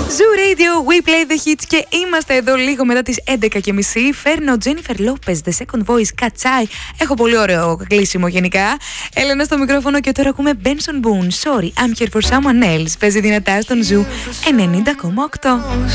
Zoo Radio, we play the hits και είμαστε εδώ λίγο μετά τις 11:30. Φέρνω Jennifer Lopez, The Second Voice, Κατσάι. Έχω πολύ ωραίο κλείσιμο γενικά. Έλενα στο μικρόφωνο και τώρα ακούμε Benson Boone. Sorry, I'm here for someone else. Παίζει δυνατά στον Zoo 90,8.